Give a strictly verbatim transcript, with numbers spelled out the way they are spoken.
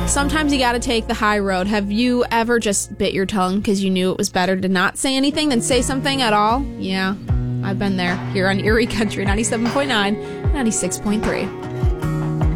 Sometimes you gotta take the high road. Have you ever just bit your tongue because you knew it was better to not say anything than say something at all? Yeah, I've been there. Here on Erie Country ninety-seven point nine, ninety-six point three.